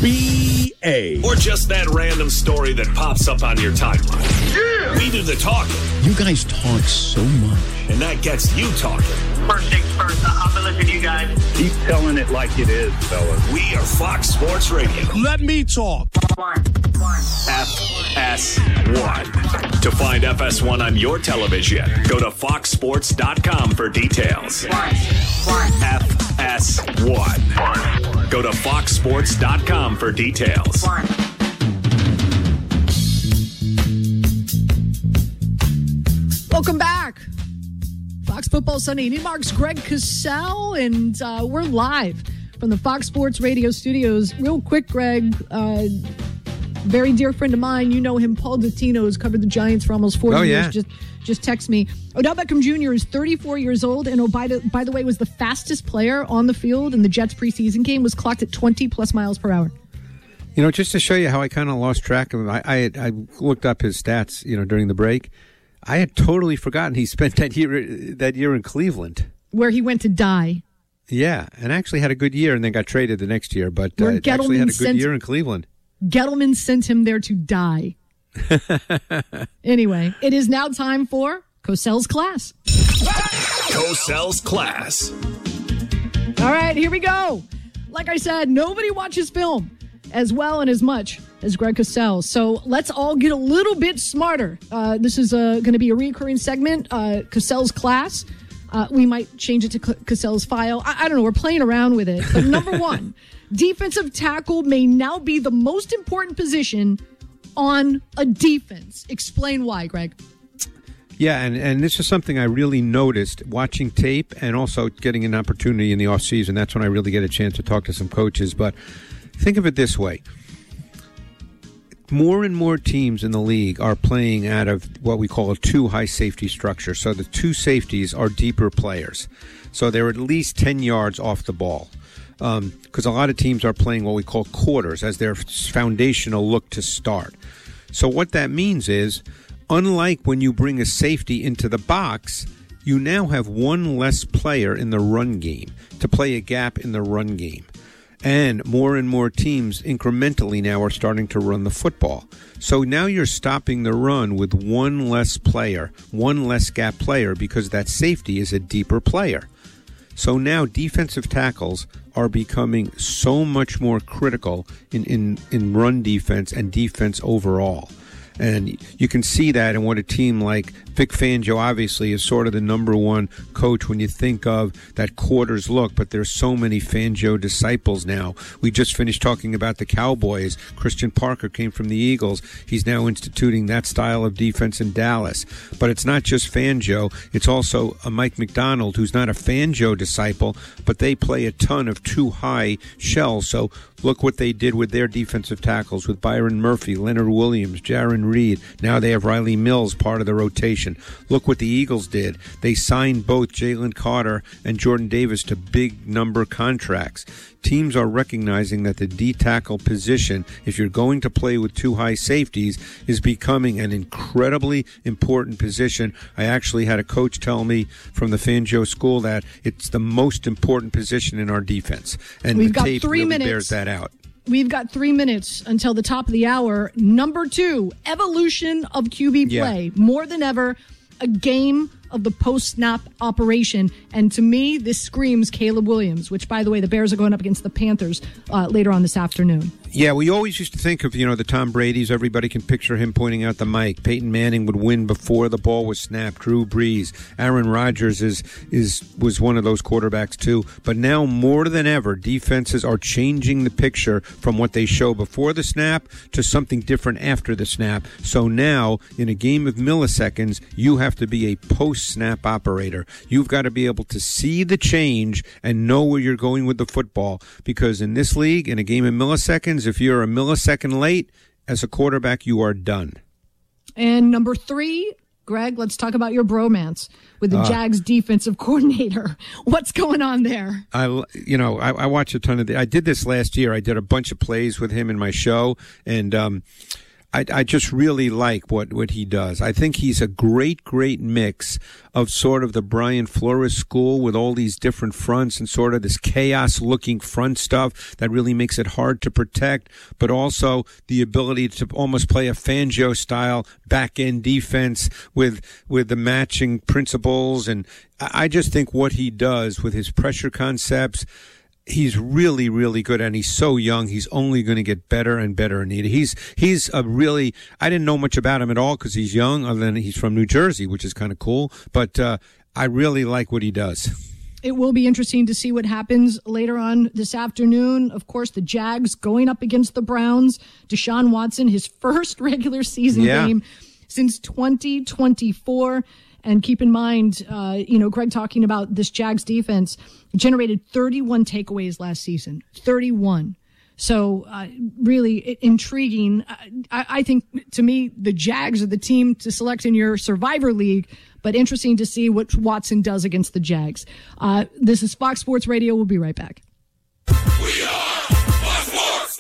B-A. Or just that random story that pops up on your timeline. Yeah! We do the talking. You guys talk so much. And that gets you talking. First things first, I'll be listening to you guys. Keep telling it like it is, fellas. We are Fox Sports Radio. Let me talk. FS1. To find FS1 on your television, go to foxsports.com for details. FS1. Go to foxsports.com for details. Welcome back. Fox Football Sunday. Need Marks, Greg Cosell, and we're live from the Fox Sports Radio studios. Real quick, Greg, very dear friend of mine, you know him, Paul Dottino, has covered the Giants for almost 40 years. Just text me. Odell Beckham Jr. is 34 years old, and by the way, was the fastest player on the field in the Jets preseason game, was clocked at 20-plus miles per hour. You know, just to show you how I kind of lost track of him, I looked up his stats, during the break. I had totally forgotten he spent that year in Cleveland, where he went to die. Yeah, and actually had a good year, and then got traded the next year. But actually had a good year in Cleveland. Gettleman sent him there to die. Anyway, it is now time for Cosell's Class. Cosell's Class. All right, here we go. Like I said, nobody watches film as well and as much as Greg Cosell. So let's all get a little bit smarter. This is going to be a recurring segment, Cosell's Class. We might change it to Cosell's File. I don't know. We're playing around with it. But number one, defensive tackle may now be the most important position on a defense. Explain why, Greg. Yeah, and this is something I really noticed watching tape and also getting an opportunity in the offseason. That's when I really get a chance to talk to some coaches. But think of it this way. More and more teams in the league are playing out of what we call a two high safety structure. So the two safeties are deeper players. So they're at least 10 yards off the ball. Because a lot of teams are playing what we call quarters as their foundational look to start. So what that means is, unlike when you bring a safety into the box, you now have one less player in the run game to play a gap in the run game. And more teams incrementally now are starting to run the football. So now you're stopping the run with one less player, one less gap player, because that safety is a deeper player. So now defensive tackles are becoming so much more critical in run defense and defense overall. And you can see that in what a team like Vic Fangio obviously is sort of the number one coach when you think of that quarters look, but there's so many Fangio disciples now. We just finished talking about the Cowboys. Christian Parker came from the Eagles. He's now instituting that style of defense in Dallas. But it's not just Fangio. It's also a Mike McDonald, who's not a Fangio disciple, but they play a ton of two high shells. So look what they did with their defensive tackles with Byron Murphy, Leonard Williams, Jaron Reed. Now they have Riley Mills, part of the rotation. Look what the Eagles did. They signed both Jalen Carter and Jordan Davis to big number contracts. Teams are recognizing that the D-tackle position, if you're going to play with two high safeties, is becoming an incredibly important position. I actually had a coach tell me from the Fangio school that it's the most important position in our defense. And We've the got tape 3 really minutes. bears that out. We've got 3 minutes until the top of the hour. Number two, evolution of QB play. Yeah. More than ever, a game of the post-snap operation. And to me, this screams Caleb Williams, which, by the way, the Bears are going up against the Panthers later on this afternoon. Yeah, we always used to think of, the Tom Brady's. Everybody can picture him pointing out the mic. Peyton Manning would win before the ball was snapped. Drew Brees. Aaron Rodgers was one of those quarterbacks, too. But now, more than ever, defenses are changing the picture from what they show before the snap to something different after the snap. So now, in a game of milliseconds, you have to be a post-snap operator. You've got to be able to see the change and know where you're going with the football. Because in this league, in a game of milliseconds, if you're a millisecond late, as a quarterback, you are done. And number three, Greg, let's talk about your bromance with the Jags defensive coordinator. What's going on there? I watch a ton of I did this last year. I did a bunch of plays with him in my show, and I just really like what he does. I think he's a great mix of sort of the Brian Flores school with all these different fronts and sort of this chaos-looking front stuff that really makes it hard to protect, but also the ability to almost play a Fangio-style back-end defense with the matching principles. And I just think what he does with his pressure concepts, he's really, really good, and he's so young. He's only going to get better and better, Anita. He's a really, I didn't know much about him at all because he's young, other than he's from New Jersey, which is kind of cool. But I really like what he does. It will be interesting to see what happens later on this afternoon. Of course, the Jags going up against the Browns. Deshaun Watson, his first regular season game since 2024. And keep in mind, Greg talking about this Jags defense generated 31 takeaways last season. 31. So really intriguing. I think, to me, the Jags are the team to select in your Survivor League, but interesting to see what Watson does against the Jags. This is Fox Sports Radio. We'll be right back. We are Fox Sports.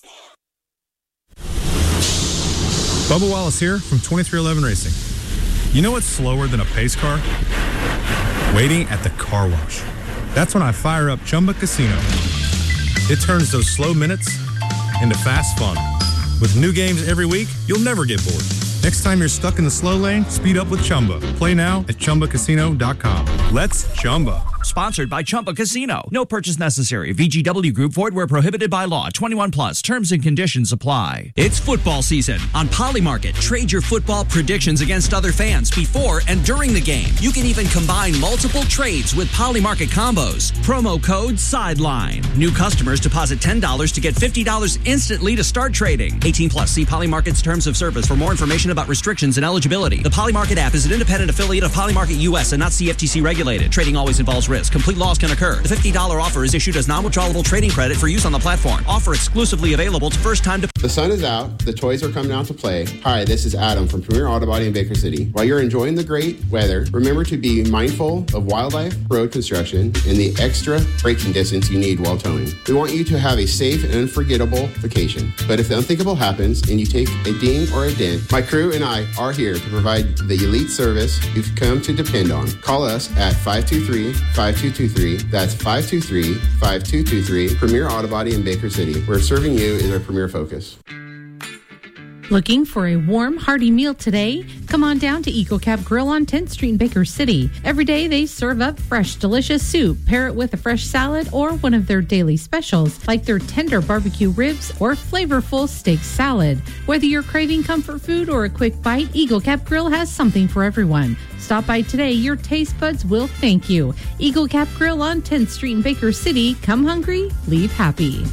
Bubba Wallace here from 2311 Racing. You know what's slower than a pace car? Waiting at the car wash. That's when I fire up Chumba Casino. It turns those slow minutes into fast fun. With new games every week, you'll never get bored. Next time you're stuck in the slow lane, speed up with Chumba. Play now at ChumbaCasino.com. Let's Chumba. Sponsored by Chumba Casino. No purchase necessary. VGW Group. Void where prohibited by law. 21 plus. Terms and conditions apply. It's football season on Polymarket. Trade your football predictions against other fans before and during the game. You can even combine multiple trades with Polymarket combos. Promo code SIDELINE. New customers deposit $10 to get $50 instantly to start trading. 18 plus. See Polymarket's terms of service for more information about restrictions and eligibility. The Polymarket app is an independent affiliate of Polymarket US and not CFTC regulated. Trading always involves risk. Complete loss can occur. The $50 offer is issued as non-withdrawable trading credit for use on the platform. Offer exclusively available to first-time... The sun is out. The toys are coming out to play. Hi, this is Adam from Premier Auto Body in Baker City. While you're enjoying the great weather, remember to be mindful of wildlife, road construction, and the extra braking distance you need while towing. We want you to have a safe and unforgettable vacation. But if the unthinkable happens and you take a ding or a dent, my crew and I are here to provide the elite service you've come to depend on. Call us at 523-5223. That's 523-5223. Premier Auto Body in Baker City, where serving you is our premier focus. Looking for a warm, hearty meal today? Come on down to Eagle Cab Grill on 10th Street in Baker City. Every day they serve up fresh, delicious soup. Pair it with a fresh salad or one of their daily specials, like their tender barbecue ribs or flavorful steak salad. Whether you're craving comfort food or a quick bite, Eagle Cab Grill has something for everyone. Stop by today. Your taste buds will thank you. Eagle Cab Grill on 10th Street in Baker City. Come hungry, leave happy.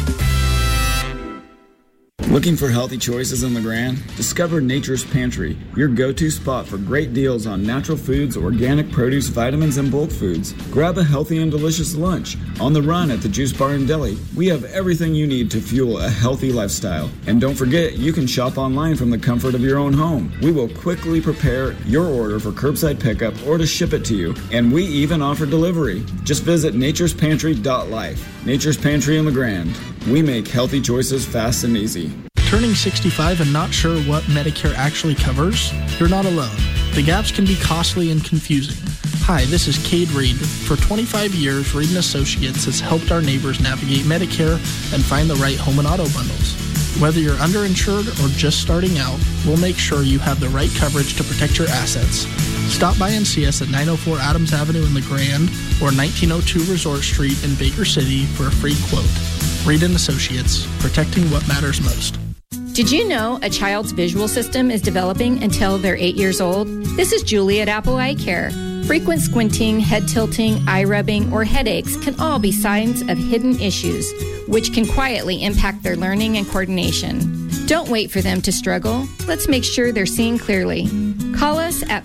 Looking for healthy choices in LeGrand? Discover Nature's Pantry, your go-to spot for great deals on natural foods, organic produce, vitamins, and bulk foods. Grab a healthy and delicious lunch. On the run at the Juice Bar and Deli, we have everything you need to fuel a healthy lifestyle. And don't forget, you can shop online from the comfort of your own home. We will quickly prepare your order for curbside pickup or to ship it to you. And we even offer delivery. Just visit nature'spantry.life. Nature's Pantry in LeGrand. We make healthy choices fast and easy. Turning 65 and not sure what Medicare actually covers? You're not alone. The gaps can be costly and confusing. Hi, this is Cade Reed. For 25 years, Reed & Associates has helped our neighbors navigate Medicare and find the right home and auto bundles. Whether you're underinsured or just starting out, we'll make sure you have the right coverage to protect your assets. Stop by and see us at 904 Adams Avenue in LeGrand or 1902 Resort Street in Baker City for a free quote. Reed & Associates, protecting what matters most. Did you know a child's visual system is developing until they're 8 years old? This is Julie at Apple Eye Care. Frequent squinting, head tilting, eye rubbing, or headaches can all be signs of hidden issues, which can quietly impact their learning and coordination. Don't wait for them to struggle. Let's make sure they're seeing clearly. Call us at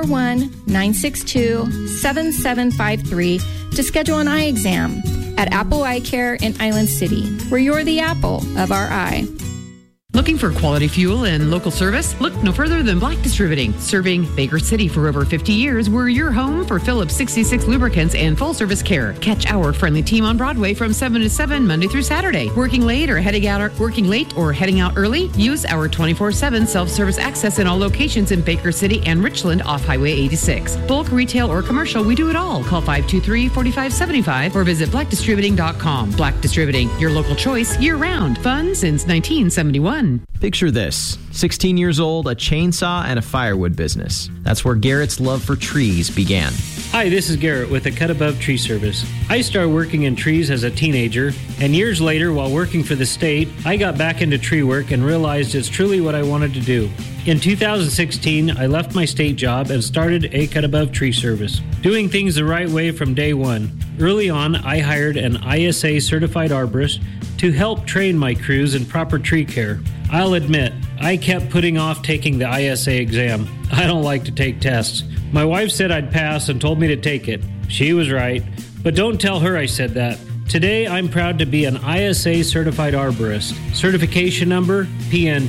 541-962-7753 to schedule an eye exam at Apple Eye Care in Island City, where you're the apple of our eye. Looking for quality fuel and local service? Look no further than Black Distributing. Serving Baker City for over 50 years, we're your home for Phillips 66 lubricants and full-service care. Catch our friendly team on Broadway from 7 to 7 Monday through Saturday. Working late or heading out early? Use our 24/7 self-service access in all locations in Baker City and Richland off Highway 86. Bulk, retail, or commercial, we do it all. Call 523-4575 or visit blackdistributing.com. Black Distributing, your local choice year-round. Fun since 1971. Picture this. 16 years old, a chainsaw, and a firewood business. That's where Garrett's love for trees began. Hi, this is Garrett with the Cut Above Tree Service. I started working in trees as a teenager, and years later, while working for the state, I got back into tree work and realized it's truly what I wanted to do. In 2016, I left my state job and started a Cut Above Tree Service, doing things the right way from day one. Early on, I hired an ISA certified arborist to help train my crews in proper tree care. I'll admit, I kept putting off taking the ISA exam. I don't like to take tests. My wife said I'd pass and told me to take it. She was right, but don't tell her I said that. Today, I'm proud to be an ISA certified arborist. Certification number PN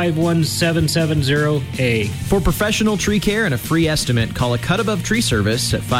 251770A. For professional tree care and a free estimate, call a Cut Above Tree Service at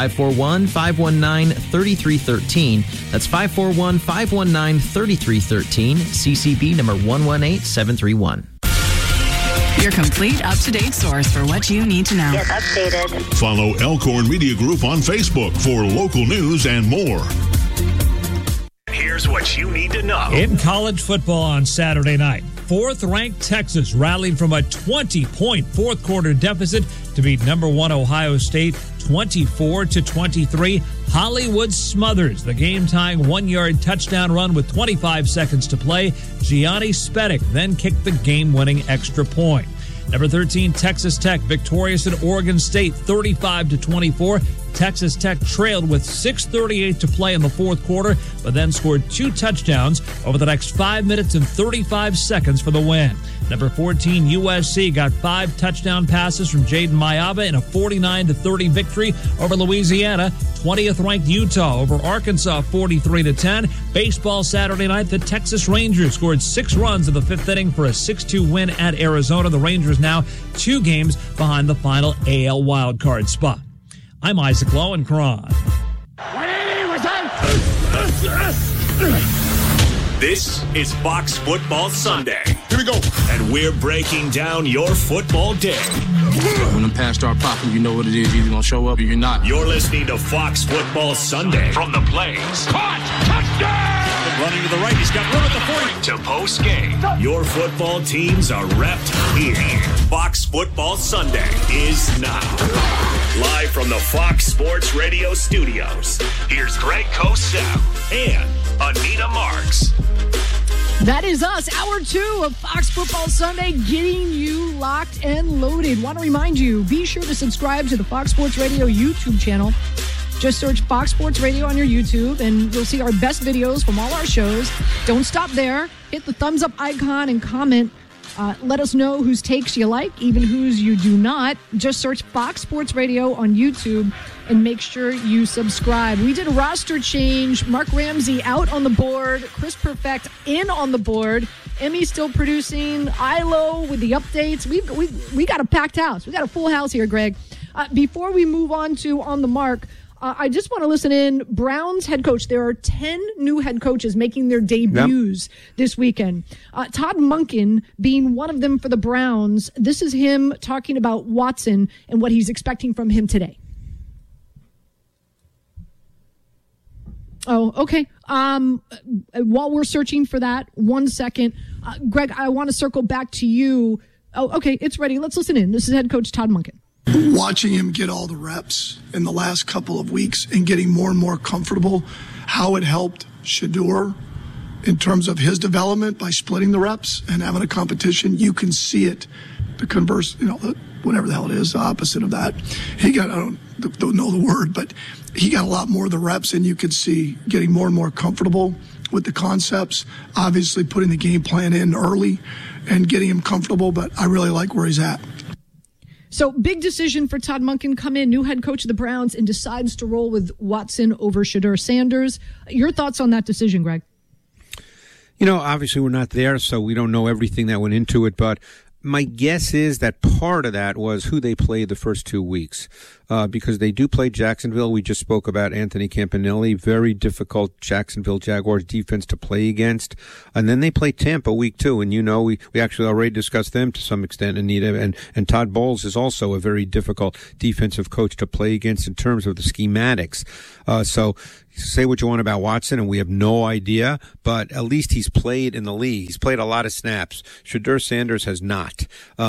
541-519-3313. That's 541-519-3313. CCB number 118731. Your complete up-to-date source for what you need to know. Get updated. Follow Elkhorn Media Group on Facebook for local news and more. Here's what you need to know. In college football on Saturday night, fourth-ranked Texas rallied from a 20-point fourth-quarter deficit to beat number 1 Ohio State 24-23. Hollywood smothers the game-tying one-yard touchdown run with 25 seconds to play. Gianni Spedic then kicked the game-winning extra point. Number 13, Texas Tech, victorious at Oregon State, 35-24. Texas Tech trailed with 6:38 to play in the fourth quarter, but then scored 2 touchdowns over the next 5 minutes and 35 seconds for the win. Number 14, USC got 5 touchdown passes from Jaden Mayaba in a 49-30 victory over Louisiana. 20th ranked Utah over Arkansas 43-10. Baseball Saturday night, the Texas Rangers scored 6 runs in the 5th inning for a 6-2 win at Arizona. The Rangers now 2 games behind the final AL wildcard spot. I'm Isaac Lowenkron. This is Fox Football Sunday. Here we go. And we're breaking down your football day. When the pass start popping, you know what it is. You're either going to show up or you're not. You're listening to Fox Football Sunday. From the Plains. Caught! Touchdown! Running to the right. He's got room at the 40. To post game. Your football teams are repped here. Fox Football Sunday is now. Live from the Fox Sports Radio studios. Here's Greg Cosell and Anita Marks. That is us, hour 2 of Fox Football Sunday, getting you locked and loaded. Want to remind you, be sure to subscribe to the Fox Sports Radio YouTube channel. Just search Fox Sports Radio on your YouTube, and you'll see our best videos from all our shows. Don't stop there. Hit the thumbs up icon and comment. Let us know whose takes you like, even whose you do not. Just search Fox Sports Radio on YouTube and make sure you subscribe. We did a roster change. Mark Ramsey out on the board. Chris Perfect in on the board. Emmy still producing. Ilo with the updates. We got a packed house. We got a full house here, Greg. Before we move on to On the Mark, I just want to listen in. Browns head coach. There are 10 new head coaches making their debuts this weekend. Todd Monken being one of them for the Browns. This is him talking about Watson and what he's expecting from him today. Oh, okay. While we're searching for that, 1 second. Greg, I want to circle back to you. Oh, okay. It's ready. Let's listen in. This is head coach Todd Monken. Watching him get all the reps in the last couple of weeks and getting more and more comfortable, how it helped Shedeur in terms of his development by splitting the reps and having a competition. You can see it. The converse, whatever the hell it is, the opposite of that. He got, I don't know the word, but he got a lot more of the reps, and you could see getting more and more comfortable with the concepts, obviously putting the game plan in early and getting him comfortable, but I really like where he's at. So big decision for Todd Monken, come in, new head coach of the Browns, and decides to roll with Watson over Shedeur Sanders. Your thoughts on that decision, Greg? Obviously we're not there, so we don't know everything that went into it, but my guess is that part of that was who they played the first 2 weeks, because they do play Jacksonville. We just spoke about Anthony Campanelli, very difficult Jacksonville Jaguars defense to play against. And then they play Tampa week 2. And, we actually already discussed them to some extent, Anita. And Todd Bowles is also a very difficult defensive coach to play against in terms of the schematics. So say what you want about Watson, and we have no idea, but at least he's played in the league. He's played a lot of snaps. Shadur Sanders has not.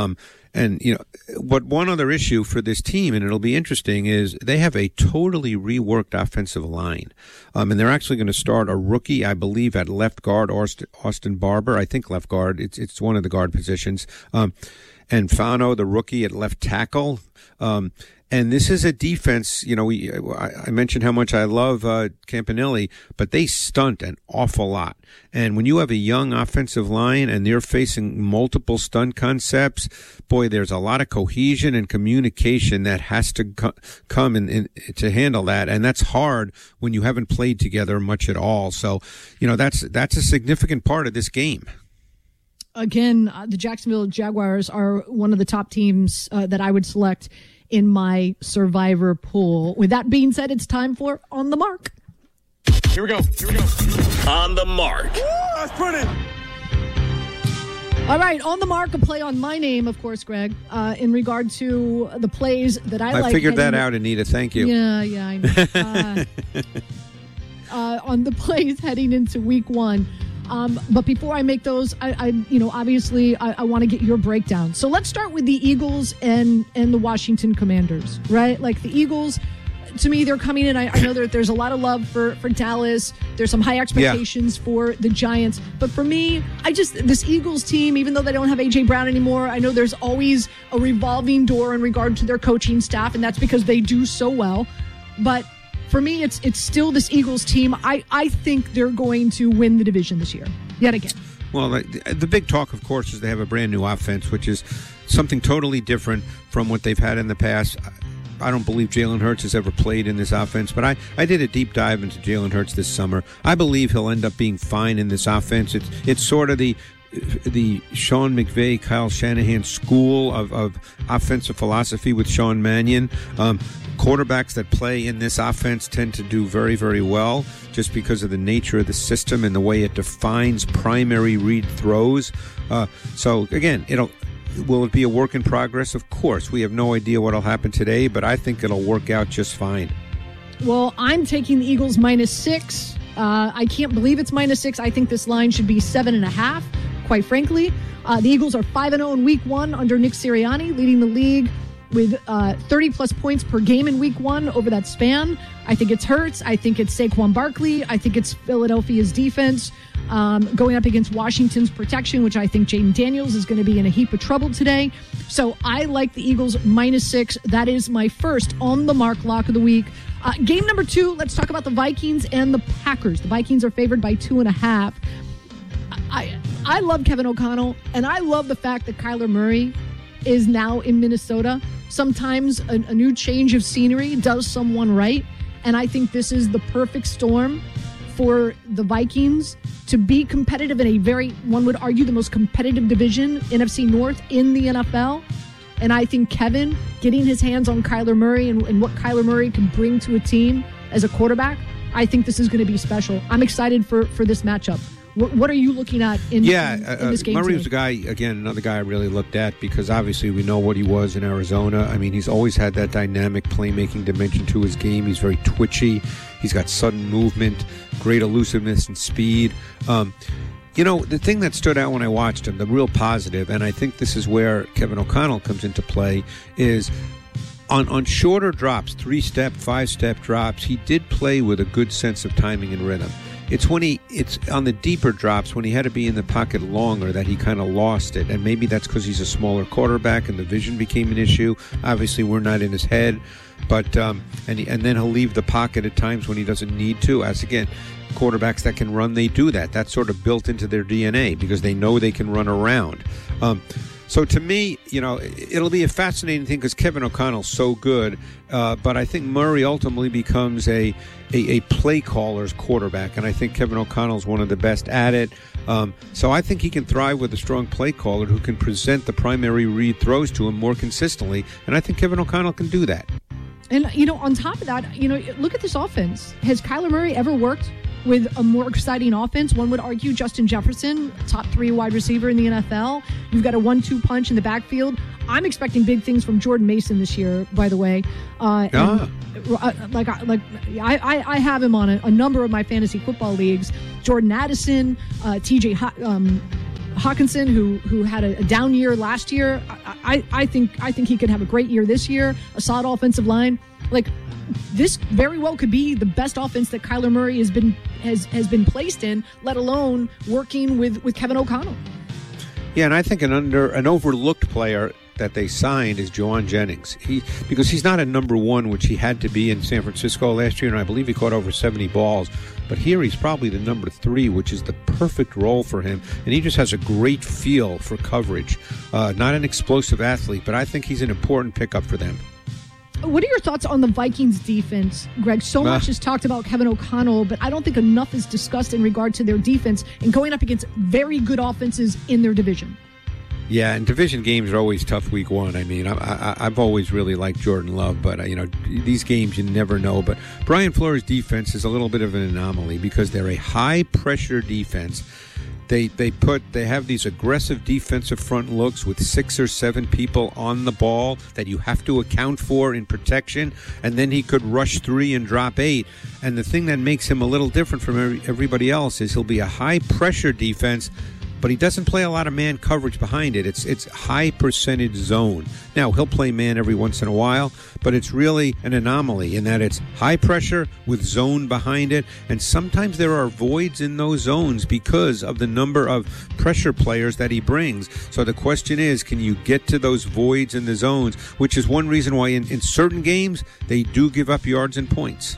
But one other issue for this team, and it'll be interesting, is they have a totally reworked offensive line. And they're actually going to start a rookie, I believe, at left guard, Austin Barber. I think left guard. It's one of the guard positions. And Fano, the rookie, at left tackle. And this is a defense, I mentioned how much I love Campanelli, but they stunt an awful lot. And when you have a young offensive line and they're facing multiple stunt concepts, boy, there's a lot of cohesion and communication that has to come in to handle that. And that's hard when you haven't played together much at all. So, that's a significant part of this game. Again, the Jacksonville Jaguars are one of the top teams that I would select in my survivor pool. With that being said, it's time for On the Mark. Here we go. On the Mark. Woo, that's pretty. All right, On the Mark, a play on my name, of course, Greg, in regard to the plays that I like. I figured that out, Anita. Thank you. Yeah, I know. On the plays heading into week 1. But before I make those, obviously I want to get your breakdown. So let's start with the Eagles and the Washington Commanders, right? Like the Eagles, to me, they're coming in. I know that there's a lot of love for Dallas. There's some high expectations for the Giants. But for me, this Eagles team, even though they don't have A.J. Brown anymore, I know there's always a revolving door in regard to their coaching staff, and that's because they do so well. But for me, it's still this Eagles team. I think they're going to win the division this year, yet again. Well, the big talk, of course, is they have a brand new offense, which is something totally different from what they've had in the past. I don't believe Jalen Hurts has ever played in this offense, but I did a deep dive into Jalen Hurts this summer. I believe he'll end up being fine in this offense. It's sort of the Sean McVay, Kyle Shanahan school of offensive philosophy with Sean Mannion. Quarterbacks that play in this offense tend to do very, very well just because of the nature of the system and the way it defines primary read throws. So, again, will it be a work in progress? Of course. We have no idea what will happen today, but I think it'll work out just fine. Well, I'm taking the Eagles -6. I can't believe it's -6. I think this line should be 7.5, quite frankly. The Eagles are 5-0 in week 1 under Nick Sirianni, leading the league with 30-plus points per game in week 1 over that span. I think it's Hurts. I think it's Saquon Barkley. I think it's Philadelphia's defense going up against Washington's protection, which I think Jaden Daniels is going to be in a heap of trouble today. So I like the Eagles -6. That is my first On the Mark lock of the week. Game number 2, let's talk about the Vikings and the Packers. The Vikings are favored by 2.5. I love Kevin O'Connell, and I love the fact that Kyler Murray is now in Minnesota. Sometimes a new change of scenery does someone right, and I think this is the perfect storm for the Vikings to be competitive in a one would argue, the most competitive division, NFC North, in the NFL. And I think Kevin getting his hands on Kyler Murray and what Kyler Murray can bring to a team as a quarterback, I think this is going to be special. I'm excited for this matchup. What are you looking at in this game Murray today? was a guy, again, another guy I really looked at because obviously we know what he was in Arizona. I mean, he's always had that dynamic playmaking dimension to his game. He's very twitchy. He's got sudden movement, great elusiveness and speed. The thing that stood out when I watched him, the real positive, and I think this is where Kevin O'Connell comes into play, is on shorter drops, 3-step, 5-step drops, he did play with a good sense of timing and rhythm. It's on the deeper drops when he had to be in the pocket longer that he kind of lost it, and maybe that's because he's a smaller quarterback and the vision became an issue. Obviously, we're not in his head, but and then he'll leave the pocket at times when he doesn't need to. As again, quarterbacks that can run, they do that. That's sort of built into their DNA because they know they can run around. So to me, it'll be a fascinating thing because Kevin O'Connell's so good, but I think Murray ultimately becomes a play caller's quarterback, and I think Kevin O'Connell's one of the best at it. So I think he can thrive with a strong play caller who can present the primary read throws to him more consistently, and I think Kevin O'Connell can do that. And, on top of that, look at this offense. Has Kyler Murray ever worked with a more exciting offense? One would argue Justin Jefferson, top 3 wide receiver in the NFL. You've got a 1-2 punch in the backfield. I'm expecting big things from Jordan Mason this year, by the way. I have him on a number of my fantasy football leagues. Jordan Addison, TJ Hawkinson, who had a down year last year. I think he could have a great year this year. A solid offensive line. This very well could be the best offense that Kyler Murray has been placed in, let alone working with Kevin O'Connell. Yeah, and I think an overlooked player that they signed is Juwan Jennings. Because he's not a number 1, which he had to be in San Francisco last year, and I believe he caught over 70 balls. But here he's probably the number 3, which is the perfect role for him. And he just has a great feel for coverage. Not an explosive athlete, but I think he's an important pickup for them. What are your thoughts on the Vikings defense, Greg? So much is talked about Kevin O'Connell, but I don't think enough is discussed in regard to their defense and going up against very good offenses in their division. Yeah, and division games are always tough week 1. I mean, I've always really liked Jordan Love, but, these games you never know. But Brian Flores' defense is a little bit of an anomaly because they're a high-pressure defense. They have these aggressive defensive front looks with 6 or 7 people on the ball that you have to account for in protection, and then he could rush 3 and drop 8. And the thing that makes him a little different from everybody else is he'll be a high-pressure defense, but he doesn't play a lot of man coverage behind it. It's high percentage zone. Now, he'll play man every once in a while, but it's really an anomaly in that it's high pressure with zone behind it, and sometimes there are voids in those zones because of the number of pressure players that he brings. So the question is, can you get to those voids in the zones, which is one reason why in certain games they do give up yards and points.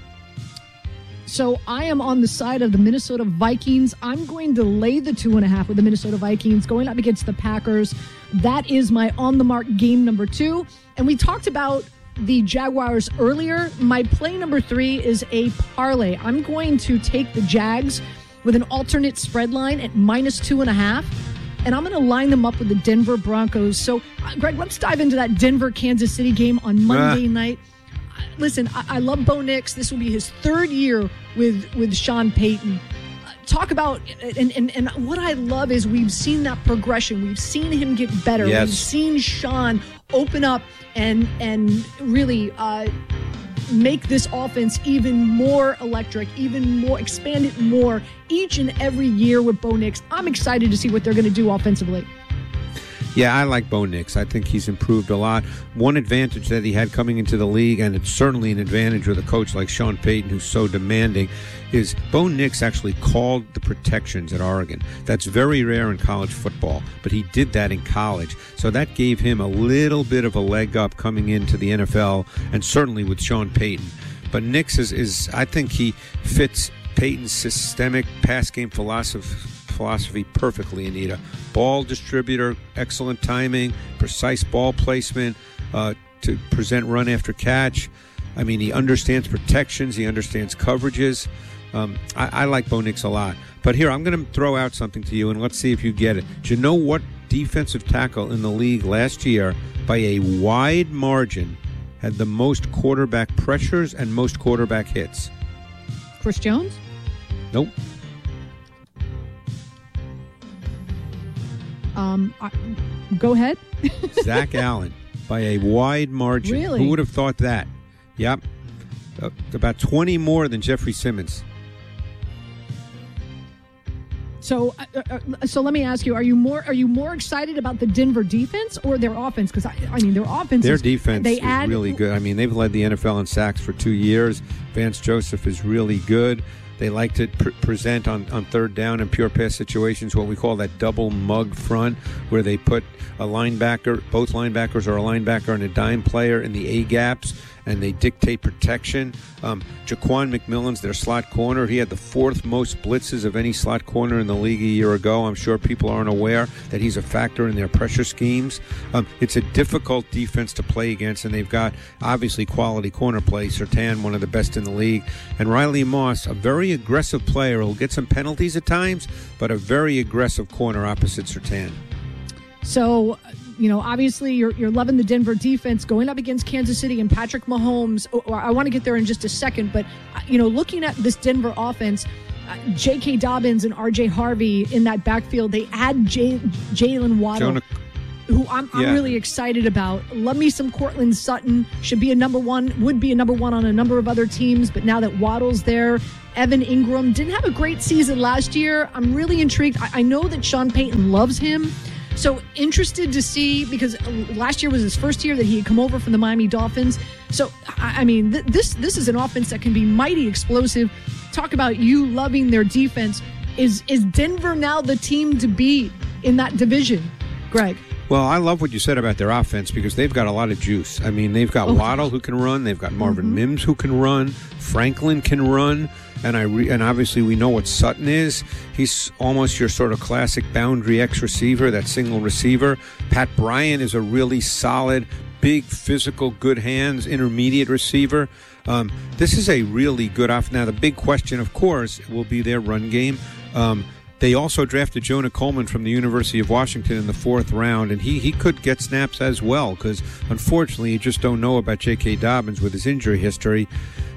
So I am on the side of the Minnesota Vikings. I'm going to lay the 2.5 with the Minnesota Vikings going up against the Packers. That is my on-the-mark game number 2. And we talked about the Jaguars earlier. My play number 3 is a parlay. I'm going to take the Jags with an alternate spread line at -2.5. And I'm going to line them up with the Denver Broncos. So, Greg, let's dive into that Denver-Kansas City game on Monday night. Listen, I love Bo Nix. This will be his 3rd year with Sean Payton. Talk about, and what I love is we've seen that progression. We've seen him get better. Yes. We've seen Sean open up and really make this offense even more electric, even more, expand it more each and every year with Bo Nix. I'm excited to see what they're going to do offensively. Yeah, I like Bo Nix. I think he's improved a lot. One advantage that he had coming into the league, and it's certainly an advantage with a coach like Sean Payton, who's so demanding, is Bo Nix actually called the protections at Oregon. That's very rare in college football, but he did that in college. So that gave him a little bit of a leg up coming into the NFL, and certainly with Sean Payton. But Nix is I think he fits Payton's systemic pass game philosophy perfectly, Anita. Ball distributor, excellent timing, precise ball placement to present run after catch. I mean, he understands protections, he understands coverages. I like Bo Nix a lot. But here, I'm going to throw out something to you, and let's see if you get it. Do you know what defensive tackle in the league last year, by a wide margin, had the most quarterback pressures and most quarterback hits? Chris Jones? Nope. Go ahead. Zach Allen, by a wide margin. Really? Who would have thought that? Yep. About 20 more than Jeffrey Simmons. So let me ask you: Are you more excited about the Denver defense or their offense? Because I mean, their offense. Their defense is really good. I mean, they've led the NFL in sacks for 2 years. Vance Joseph is really good. They like to present on third down and pure pass situations what we call that double mug front, where they put a linebacker, both linebackers or a linebacker and a dime player in the A gaps, and they dictate protection. Jaquan McMillan's their slot corner. He had the 4th most blitzes of any slot corner in the league a year ago. I'm sure people aren't aware that he's a factor in their pressure schemes. It's a difficult defense to play against, and they've got, obviously, quality corner play. Surtain, one of the best in the league. And Riley Moss, a very aggressive player. He'll get some penalties at times, but a very aggressive corner opposite Surtain. So, obviously you're loving the Denver defense going up against Kansas City and Patrick Mahomes. I want to get there in just a second, but, looking at this Denver offense, J.K. Dobbins and R.J. Harvey in that backfield, they add Jalen Waddle, who I'm really excited about. Love me some Cortland Sutton. Would be a number one on a number of other teams, but now that Waddle's there, Evan Ingram didn't have a great season last year. I'm really intrigued. I know that Sean Payton loves him. So interested to see, because last year was his first year that he had come over from the Miami Dolphins. So, this is an offense that can be mighty explosive. Talk about you loving their defense. Is Denver now the team to beat in that division, Greg? Well, I love what you said about their offense because they've got a lot of juice. I mean, they've got Waddle who can run. They've got Marvin Mims who can run. Franklin can run. And obviously we know what Sutton is. He's almost your sort of classic boundary X receiver, that single receiver. Pat Bryant is a really solid, big, physical, good hands, intermediate receiver. This is a really good offense. Now, the big question, of course, will be their run game. They also drafted Jonah Coleman from the University of Washington in the 4th round, and he could get snaps as well because, unfortunately, you just don't know about J.K. Dobbins with his injury history.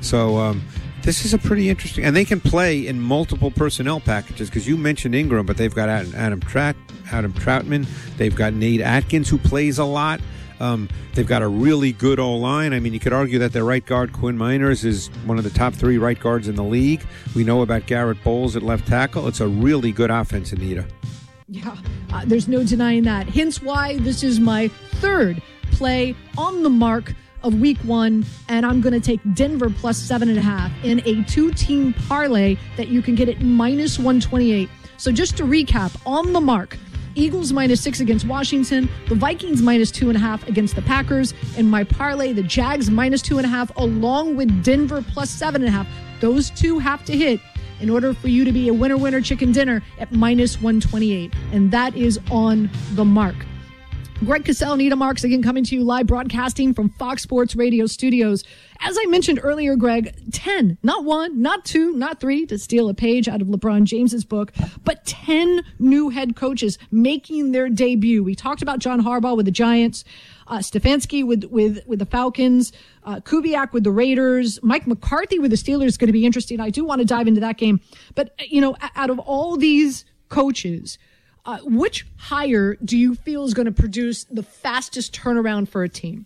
So this is a pretty interesting – and they can play in multiple personnel packages because you mentioned Ingram, but they've got Adam Troutman. They've got Nate Atkins, who plays a lot. They've got a really good O-line. I mean, you could argue that their right guard, Quinn Miners, is one of the top 3 right guards in the league. We know about Garrett Bowles at left tackle. It's a really good offense, Anita. Yeah, there's no denying that. Hence why this is my 3rd play on the mark of week 1, and I'm going to take Denver plus 7.5 in a 2-team parlay that you can get at minus 128. So just to recap, on the mark, Eagles -6 against Washington, the Vikings -2.5 against the Packers, and my parlay, the Jags -2.5, along with Denver plus 7.5. Those two have to hit in order for you to be a winner chicken dinner at minus 128. And that is on the mark. Greg Cosell, Anita Marks, again coming to you live, broadcasting from Fox Sports Radio studios. As I mentioned earlier, Greg, 10, not 1, not 2, not 3, to steal a page out of LeBron James's book, but 10 new head coaches making their debut. We talked about John Harbaugh with the Giants, Stefanski with the Falcons, Kubiak with the Raiders, Mike McCarthy with the Steelers is going to be interesting. I do want to dive into that game. But, out of all these coaches, which hire do you feel is going to produce the fastest turnaround for a team?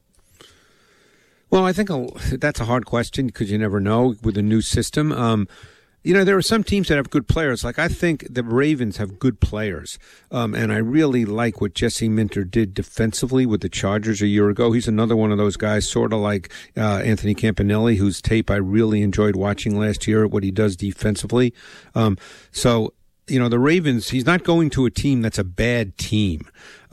Well, I think that's a hard question because you never know with a new system. There are some teams that have good players. Like I think the Ravens have good players. And I really like what Jesse Minter did defensively with the Chargers a year ago. He's another one of those guys, sort of like Anthony Campanelli, whose tape I really enjoyed watching last year at what he does defensively. The Ravens, he's not going to a team that's a bad team.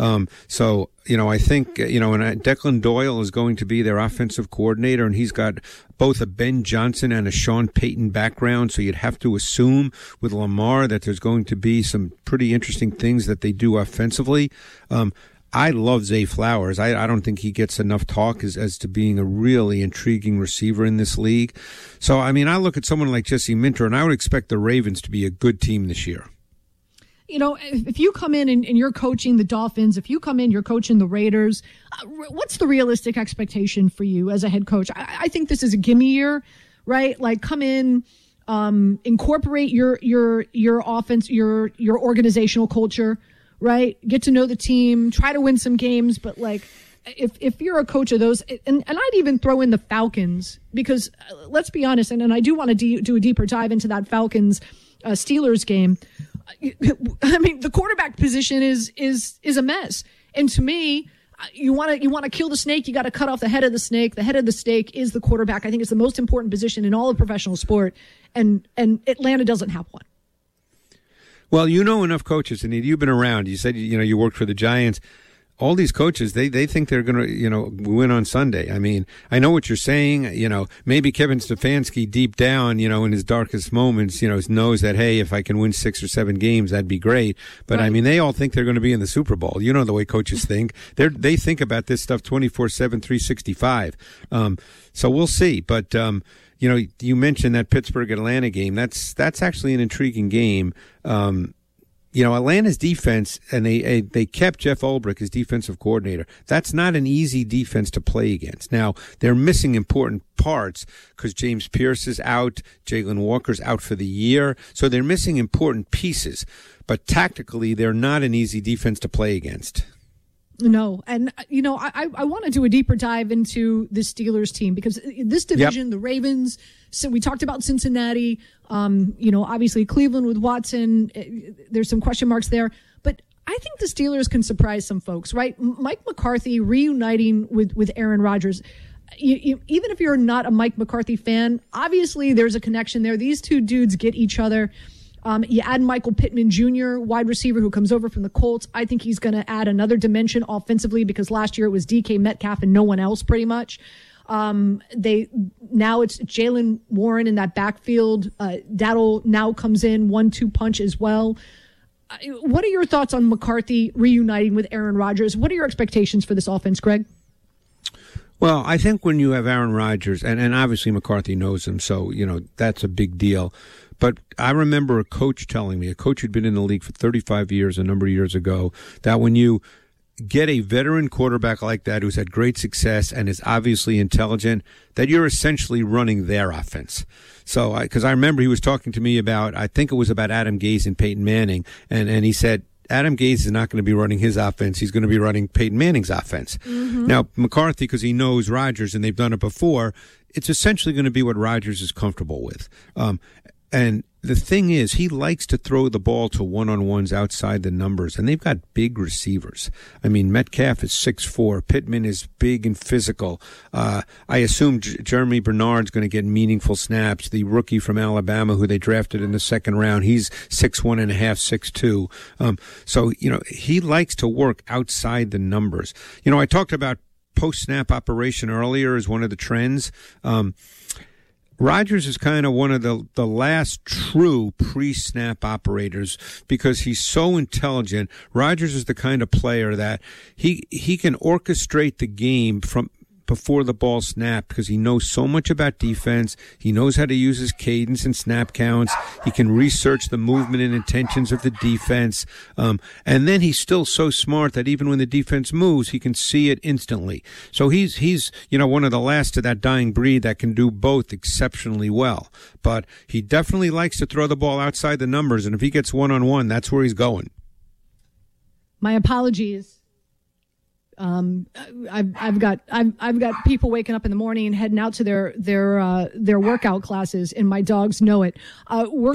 I think, Declan Doyle is going to be their offensive coordinator, and he's got both a Ben Johnson and a Sean Payton background. So you'd have to assume with Lamar that there's going to be some pretty interesting things that they do offensively. I love Zay Flowers. I don't think he gets enough talk as to being a really intriguing receiver in this league. So, I look at someone like Jesse Minter, and I would expect the Ravens to be a good team this year. If you come in and you're coaching the Dolphins, if you come in, you're coaching the Raiders, what's the realistic expectation for you as a head coach? I think this is a gimme year, right? Like come in, incorporate your offense, your organizational culture, right? Get to know the team, try to win some games. But like, if you're a coach of those, and I'd even throw in the Falcons, because let's be honest, and I do want to do a deeper dive into that Falcons Steelers game. The quarterback position is a mess. And to me, you want to kill the snake, you got to cut off the head of the snake. The head of the snake is the quarterback. I think it's the most important position in all of professional sport, and Atlanta doesn't have one. Well, you know enough coaches, and you've been around. You said you worked for the Giants. all these coaches, they think they're going to, win on Sunday. I mean, I know what you're saying. Maybe Kevin Stefanski deep down, in his darkest moments, knows that, hey, if I can win 6 or 7 games, that'd be great. But, I mean, they all think they're going to be in the Super Bowl. You know the way coaches think. They think about this stuff 24/7, 365. So we'll see. But, you mentioned that Pittsburgh-Atlanta game. That's actually an intriguing game. Atlanta's defense, and they kept Jeff Ulbrich as defensive coordinator. That's not an easy defense to play against. Now, they're missing important parts because James Pierce is out, Jalen Walker's out for the year, so they're missing important pieces. But tactically, they're not an easy defense to play against. No. And, I want to do a deeper dive into the Steelers team because this division, the Ravens, so we talked about Cincinnati, obviously Cleveland with Watson. There's some question marks there. But I think the Steelers can surprise some folks, right? Mike McCarthy reuniting with Aaron Rodgers. Even if you're not a Mike McCarthy fan, obviously there's a connection there. These two dudes get each other. You add Michael Pittman Jr., wide receiver who comes over from the Colts. I think he's going to add another dimension offensively because last year it was DK Metcalf and no one else pretty much. Now it's Jaylen Warren in that backfield. That'll now comes in 1-2 punch as well. What are your thoughts on McCarthy reuniting with Aaron Rodgers? What are your expectations for this offense, Greg? Well, I think when you have Aaron Rodgers, and obviously McCarthy knows him, so, that's a big deal. But I remember a coach telling me, a coach who'd been in the league for 35 years, a number of years ago, that when you get a veteran quarterback like that who's had great success and is obviously intelligent, that you're essentially running their offense. So, because I remember he was talking to me about, I think it was about Adam Gase and Peyton Manning, and he said, Adam Gase is not going to be running his offense. He's going to be running Peyton Manning's offense. Mm-hmm. Now, McCarthy, because he knows Rodgers and they've done it before, it's essentially going to be what Rodgers is comfortable with. And the thing is, he likes to throw the ball to one-on-ones outside the numbers, and they've got big receivers. I mean, Metcalf is 6'4". Pittman is big and physical. I assume Jeremy Bernard's going to get meaningful snaps. The rookie from Alabama who they drafted in the second round, he's 6'1.5", 6'2". So, he likes to work outside the numbers. I talked about post-snap operation earlier as one of the trends. Rodgers is kind of one of the last true pre-snap operators because he's so intelligent. Rodgers is the kind of player that he can orchestrate the game from before the ball snapped because he knows so much about defense. He knows how to use his cadence and snap counts. He can research the movement and intentions of the defense. And then he's still so smart that even when the defense moves, he can see it instantly. So he's one of the last of that dying breed that can do both exceptionally well. But he definitely likes to throw the ball outside the numbers, and if he gets one-on-one, that's where he's going. My apologies. I've got people waking up in the morning and heading out to their workout classes, and my dogs know it. We're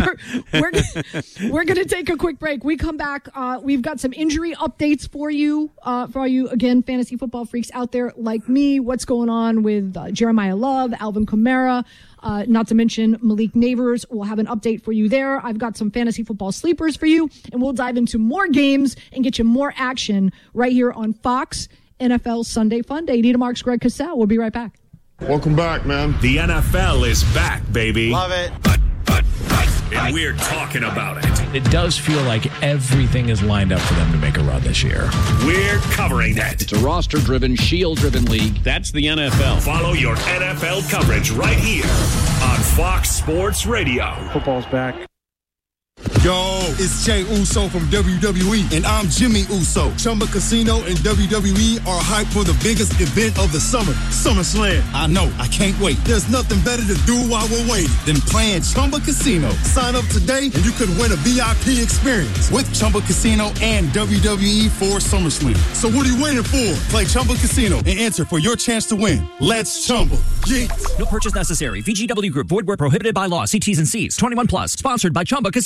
gonna take a quick break. We come back. We've got some injury updates for you again, fantasy football freaks out there like me. What's going on with Jeremiah Love, Alvin Kamara? Not to mention Malik Neighbors. We'll have an update for you there. I've got some fantasy football sleepers for you, and we'll dive into more games and get you more action right here on Fox NFL Sunday Fun Day. Nita Marks, Greg Cassell. We'll be right back. Welcome back, man. The NFL is back, baby. Love it. And we're talking about it. It does feel like everything is lined up for them to make a run this year. We're covering it. It's a roster-driven, shield-driven league. That's the NFL. Follow your NFL coverage right here on Fox Sports Radio. Football's back. Yo, it's Jey Uso from WWE, and I'm Jimmy Uso. Chumba Casino and WWE are hyped for the biggest event of the summer, SummerSlam. I know, I can't wait. There's nothing better to do while we're waiting than playing Chumba Casino. Sign up today, and you could win a VIP experience with Chumba Casino and WWE for SummerSlam. So what are you waiting for? Play Chumba Casino and enter for your chance to win. Let's Chumba. Yeah. No purchase necessary. VGW Group. Void where prohibited by law. See T's and C's. 21 plus. Sponsored by Chumba Casino.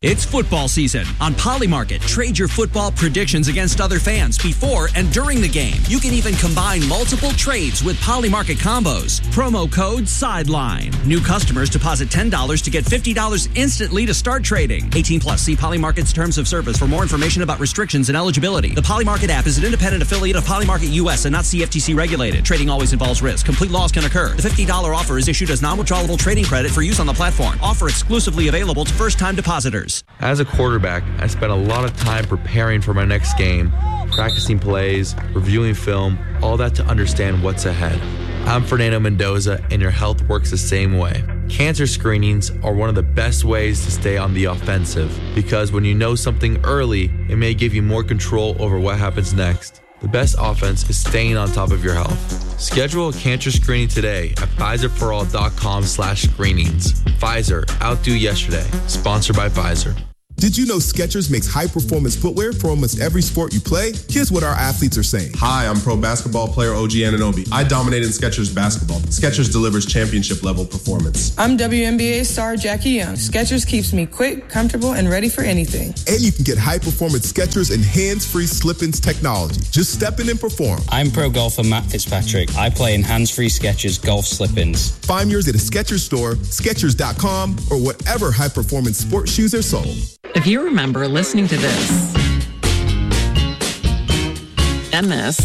It's football season. On Polymarket, trade your football predictions against other fans before and during the game. You can even combine multiple trades with Polymarket combos. Promo code SIDELINE. New customers deposit $10 to get $50 instantly to start trading. 18 plus. See Polymarket's terms of service for more information about restrictions and eligibility. The Polymarket app is an independent affiliate of Polymarket US and not CFTC regulated. Trading always involves risk. Complete loss can occur. The $50 offer is issued as non-withdrawable trading credit for use on the platform. Offer exclusively available to first-time depositors. As a quarterback, I spent a lot of time preparing for my next game, practicing plays, reviewing film, all that to understand what's ahead. I'm Fernando Mendoza, and your health works the same way. Cancer screenings are one of the best ways to stay on the offensive, because when you know something early, it may give you more control over what happens next. The best offense is staying on top of your health. Schedule a cancer screening today at Pfizerforall.com/screenings. Pfizer, outdo yesterday. Sponsored by Pfizer. Did you know Skechers makes high-performance footwear for almost every sport you play? Here's what our athletes are saying. Hi, I'm pro basketball player OG Anunoby. I dominate in Skechers basketball. Skechers delivers championship-level performance. I'm WNBA star Jackie Young. Skechers keeps me quick, comfortable, and ready for anything. And you can get high-performance Skechers and hands-free slip-ins technology. Just step in and perform. I'm pro golfer Matt Fitzpatrick. I play in hands-free Skechers golf slip-ins. Find yours at a Skechers store, Skechers.com, or whatever high-performance sports shoes are sold. If you remember listening to this, and this,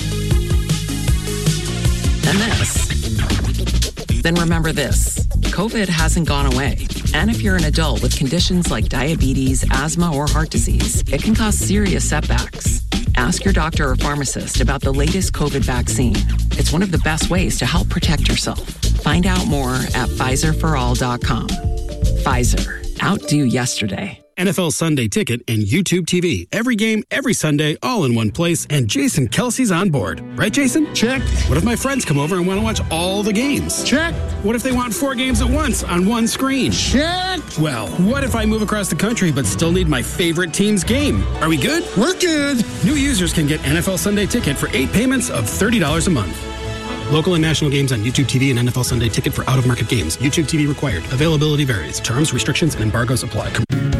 and this, then remember this. COVID hasn't gone away. And if you're an adult with conditions like diabetes, asthma, or heart disease, it can cause serious setbacks. Ask your doctor or pharmacist about the latest COVID vaccine. It's one of the best ways to help protect yourself. Find out more at Pfizerforall.com. Pfizer. Outdo yesterday. NFL Sunday Ticket and YouTube TV. Every game, every Sunday, all in one place, and Jason Kelsey's on board. Right, Jason? Check. What if my friends come over and want to watch all the games? Check. What if they want 4 games at once on one screen? Check. Well, what if I move across the country but still need my favorite team's game? Are we good? We're good. New users can get NFL Sunday Ticket for 8 payments of $30 a month. Local and national games on YouTube TV and NFL Sunday Ticket for out-of-market games. YouTube TV required. Availability varies. Terms, restrictions, and embargoes apply.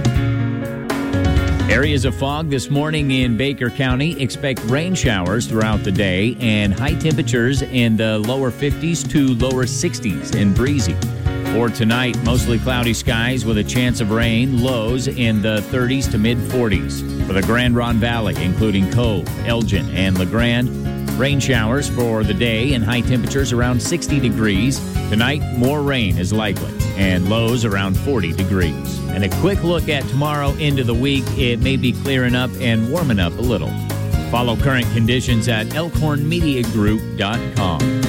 Areas of fog this morning in Baker County. Expect rain showers throughout the day and high temperatures in the lower 50s to lower 60s and breezy. For tonight, mostly cloudy skies with a chance of rain, lows in the 30s to mid-40s. For the Grand Ronde Valley, including Cove, Elgin, and LeGrand, rain showers for the day and high temperatures around 60 degrees. Tonight, more rain is likely and lows around 40 degrees. And a quick look at tomorrow into the week. It may be clearing up and warming up a little. Follow current conditions at elkhornmediagroup.com.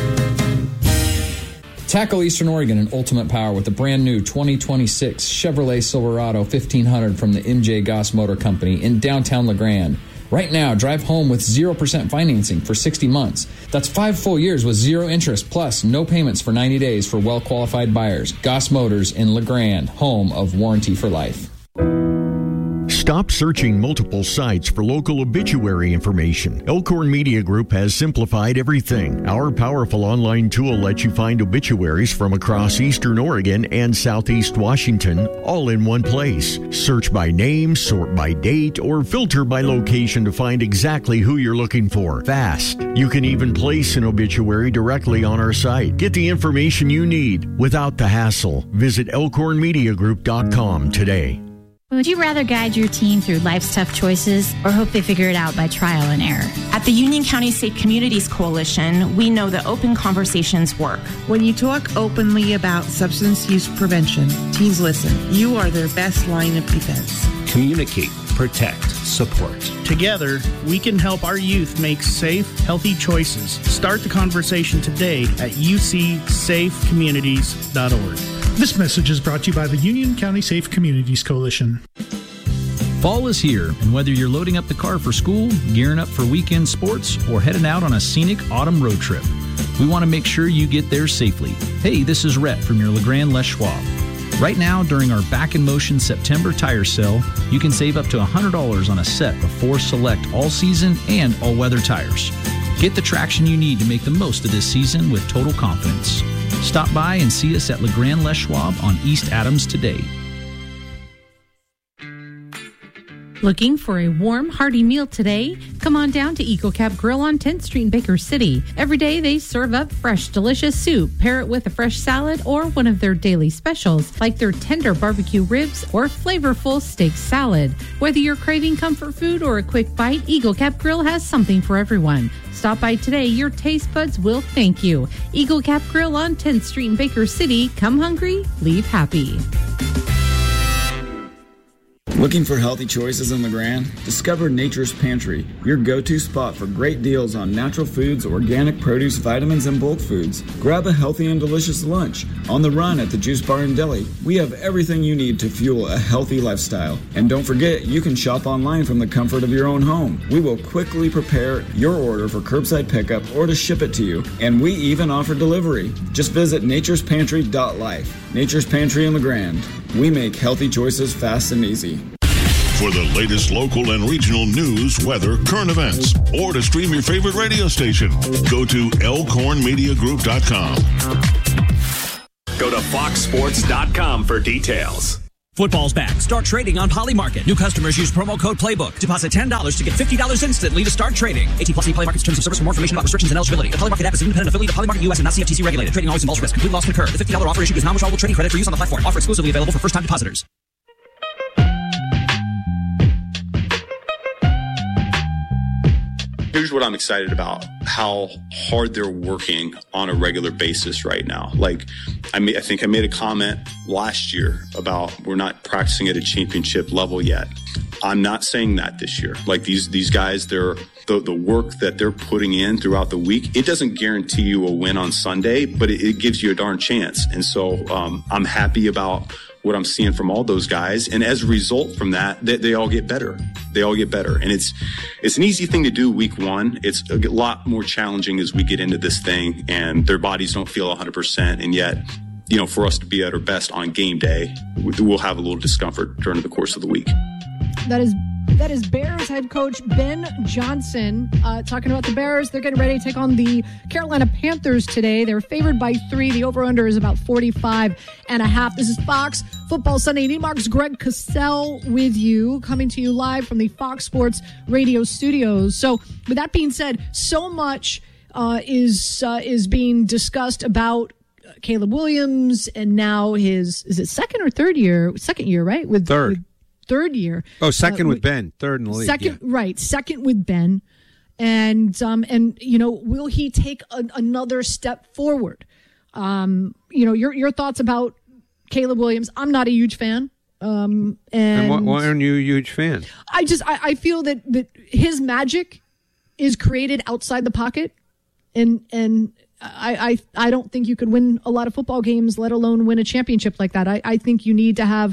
Tackle Eastern Oregon in ultimate power with the brand new 2026 Chevrolet Silverado 1500 from the MJ Goss Motor Company in downtown LeGrand. Right now, drive home with 0% financing for 60 months. That's 5 full years with zero interest, plus no payments for 90 days for well-qualified buyers. Goss Motors in LeGrand, home of Warranty for Life. Stop searching multiple sites for local obituary information. Elkhorn Media Group has simplified everything. Our powerful online tool lets you find obituaries from across Eastern Oregon and Southeast Washington, all in one place. Search by name, sort by date, or filter by location to find exactly who you're looking for. Fast. You can even place an obituary directly on our site. Get the information you need without the hassle. Visit elkhornmediagroup.com today. Would you rather guide your teen through life's tough choices or hope they figure it out by trial and error? At the Union County Safe Communities Coalition, we know that open conversations work. When you talk openly about substance use prevention, teens listen. You are their best line of defense. Communicate, protect, support. Together, we can help our youth make safe, healthy choices. Start the conversation today at ucsafecommunities.org. This message is brought to you by the Union County Safe Communities Coalition. Fall is here, and whether you're loading up the car for school, gearing up for weekend sports, or heading out on a scenic autumn road trip, we want to make sure you get there safely. Hey, this is Rhett from your LeGrand Les Schwab. Right now, during our Back in Motion September tire sale, you can save up to $100 on a set of 4 select all-season and all-weather tires. Get the traction you need to make the most of this season with total confidence. Stop by and see us at LeGrand Les Schwab on East Adams today. Looking for a warm, hearty meal today? Come on down to Eagle Cap Grill on 10th Street in Baker City. Every day they serve up fresh, delicious soup. Pair it with a fresh salad or one of their daily specials, like their tender barbecue ribs or flavorful steak salad. Whether you're craving comfort food or a quick bite, Eagle Cap Grill has something for everyone. Stop by today. Your taste buds will thank you. Eagle Cap Grill on 10th Street in Baker City. Come hungry, leave happy. Looking for healthy choices in LeGrand? Discover Nature's Pantry, your go-to spot for great deals on natural foods, organic produce, vitamins, and bulk foods. Grab a healthy and delicious lunch. On the run at the Juice Bar and Deli, we have everything you need to fuel a healthy lifestyle. And don't forget, you can shop online from the comfort of your own home. We will quickly prepare your order for curbside pickup or to ship it to you. And we even offer delivery. Just visit naturespantry.life. Nature's Pantry in LeGrand. We make healthy choices fast and easy. For the latest local and regional news, weather, current events, or to stream your favorite radio station, go to elkhornmediagroup.com. Go to foxsports.com for details. Football's back. Start trading on Polymarket. New customers use promo code Playbook. Deposit $10 to get $50 instantly to start trading. 18+ Polymarket's terms of service. For more information about restrictions and eligibility. The Polymarket app is an independent affiliate of Polymarket US and not CFTC regulated. Trading always involves risk. Complete loss can occur. The $50 offer issued is non-withdrawable trading credit for use on the platform. Offer exclusively available for first-time depositors. Here's what I'm excited about, how hard they're working on a regular basis right now. Like, I think I made a comment last year about we're not practicing at a championship level yet. I'm not saying that this year. Like these guys, the work that they're putting in throughout the week, it doesn't guarantee you a win on Sunday, but it gives you a darn chance. And so I'm happy about what I'm seeing from all those guys. And as a result from that, they all get better. They all get better. And it's an easy thing to do week one. It's a lot more challenging as we get into this thing and their bodies don't feel 100%. And yet, for us to be at our best on game day, we'll have a little discomfort during the course of the week. That is Bears head coach Ben Johnson talking about the Bears. They're getting ready to take on the Carolina Panthers today. They're favored by 3. The over-under is about 45.5. This is Fox Football Sunday. Nemark's Greg Cassell with you, coming to you live from the Fox Sports Radio studios. So with that being said, so much is being discussed about Caleb Williams and now is it second or third year? Second year, right? Third year. Oh, second with Ben, third in the league. Second, yeah. Right? Second with Ben, and will he take another step forward? Your thoughts about Caleb Williams? I'm not a huge fan. And why aren't you a huge fan? I feel that his magic is created outside the pocket, and I don't think you could win a lot of football games, let alone win a championship like that. I think you need to have.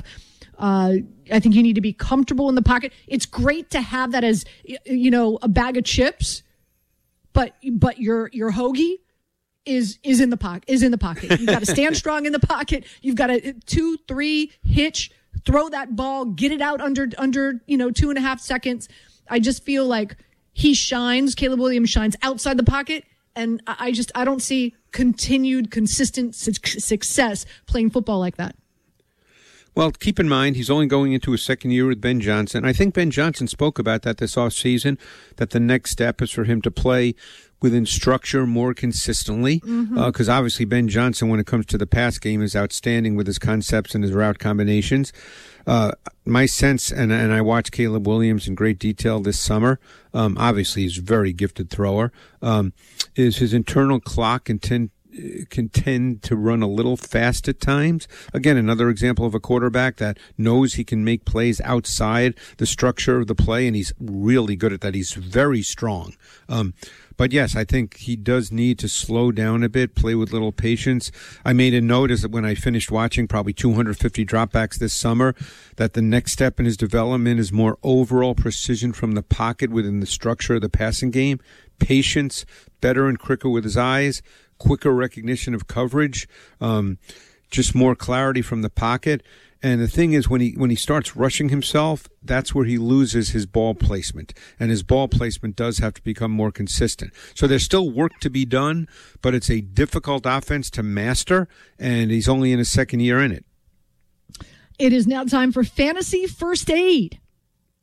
I think you need to be comfortable in the pocket. It's great to have that as, a bag of chips, but your hoagie is in the pocket. You've got to stand strong in the pocket. You've got to 2-3 hitch, throw that ball, get it out under 2.5 seconds. I just feel like Caleb Williams shines outside the pocket. And I don't see continued consistent success playing football like that. Well, keep in mind, he's only going into his second year with Ben Johnson. I think Ben Johnson spoke about that this offseason, that the next step is for him to play within structure more consistently. Because obviously Ben Johnson, when it comes to the pass game, is outstanding with his concepts and his route combinations. My sense, and I watched Caleb Williams in great detail this summer, obviously he's a very gifted thrower, is his internal clock can tend to run a little fast at times. Again, another example of a quarterback that knows he can make plays outside the structure of the play, and he's really good at that. He's very strong. But yes, I think he does need to slow down a bit, play with little patience. I made a note as when I finished watching probably 250 dropbacks this summer that the next step in his development is more overall precision from the pocket within the structure of the passing game, patience, better and quicker with his eyes, quicker recognition of coverage, just more clarity from the pocket. And the thing is, when he starts rushing himself, that's where he loses his ball placement. And his ball placement does have to become more consistent. So there's still work to be done, but it's a difficult offense to master, and he's only in his second year in it. It is now time for Fantasy First Aid.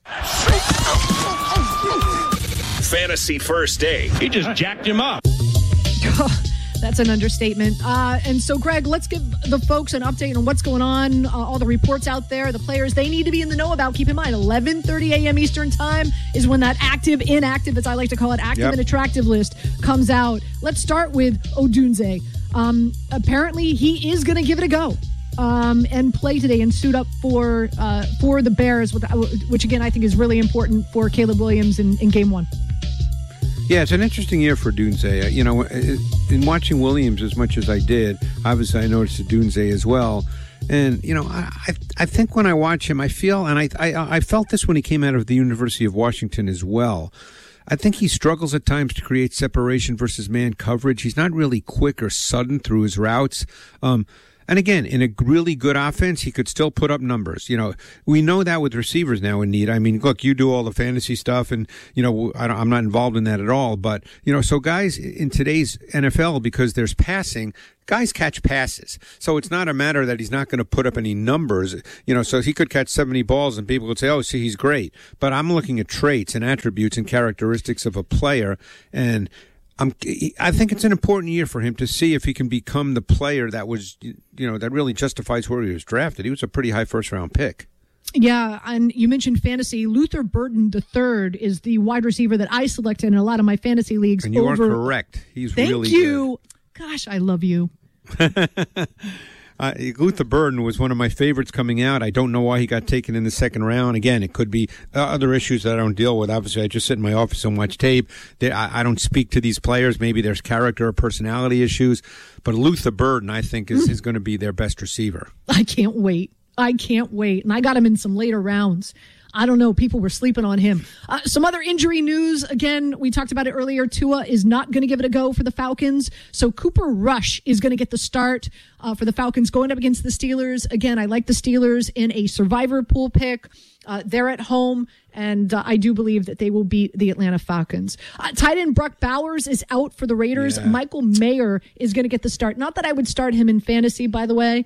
Fantasy First Aid. He just jacked him up. That's an understatement. And so, Greg, let's give the folks an update on what's going on, all the reports out there, the players they need to be in the know about. Keep in mind, 11:30 a.m. Eastern time is when that active, inactive, as I like to call it, active and attractive list comes out. Let's start with Odunze. Apparently, he is going to give it a go and play today and suit up for the Bears, which, again, I think is really important for Caleb Williams in Game 1. Yeah, it's an interesting year for Odunze. In watching Williams as much as I did, obviously I noticed Odunze as well. And, I think when I watch him, I feel, and I felt this when he came out of the University of Washington as well, I think he struggles at times to create separation versus man coverage. He's not really quick or sudden through his routes. And again, in a really good offense, he could still put up numbers. We know that with receivers now in need. I mean, look, you do all the fantasy stuff, and, I'm not involved in that at all. But, so guys in today's NFL, because there's passing, guys catch passes. So it's not a matter that he's not going to put up any numbers. So he could catch 70 balls and people could say, oh, see, he's great. But I'm looking at traits and attributes and characteristics of a player, and I think it's an important year for him to see if he can become the player that was, that really justifies where he was drafted. He was a pretty high first-round pick. Yeah, and you mentioned fantasy. Luther Burden III is the wide receiver that I selected in a lot of my fantasy leagues. And you are correct. He's really good. Thank you. Gosh, I love you. Luther Burden was one of my favorites coming out. I don't know why he got taken in the second round. Again, it could be other issues that I don't deal with. Obviously, I just sit in my office and watch tape. I don't speak to these players. Maybe there's character or personality issues. But Luther Burden, I think, is going to be their best receiver. I can't wait. And I got him in some later rounds. I don't know. People were sleeping on him. Some other injury news. Again, we talked about it earlier. Tua is not going to give it a go for the Falcons. So Cooper Rush is going to get the start for the Falcons going up against the Steelers. Again, I like the Steelers in a survivor pool pick. They're at home, and I do believe that they will beat the Atlanta Falcons. Tight end Brock Bowers is out for the Raiders. Yeah. Michael Mayer is going to get the start. Not that I would start him in fantasy, by the way,